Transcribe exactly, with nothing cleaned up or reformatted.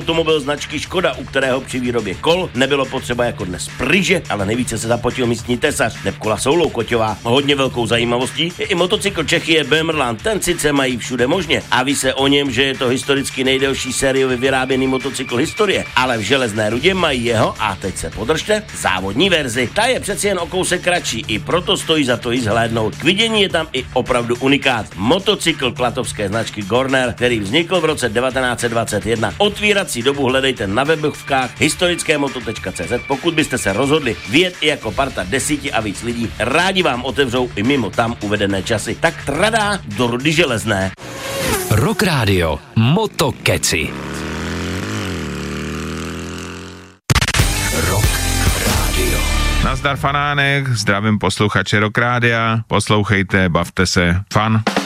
Automobil značky Škoda, u kterého při výrobě kol nebylo potřeba jako dnes pryže, ale nejvíce se zapotil místní tesař Nepkola Souloukoťová. Hodně velkou zajímavostí je i motocykl Czechie Böhmerland. Ten sice mají všude možně a ví se o něm, že je to historicky nejdelší sériově vyráběný motocykl historie, ale v Železné Rudě mají jeho, a teď se podržte, závodní verzi. Ta je přeci jen o kousek kratší, i proto stojí za to jí zhlédnout. K vidění je tam i opravdu unikát. Motocykl klatovské značky Gorner, který vznikl v roce devatenáct set dvacet jedna. Otvírací dobu hledejte na webovkách historickémoto tečka cé zet. Pokud byste se rozhodli vyjet i jako parta desíti a víc lidí, rádi vám otevřou i mimo tam uvedené časy. Tak tradá do Rudy Železné. Rock Radio Motokeci. Rock Radio. Nazdar fanánek, zdravím posluchače Rock Rádia, poslouchejte, bavte se, fun.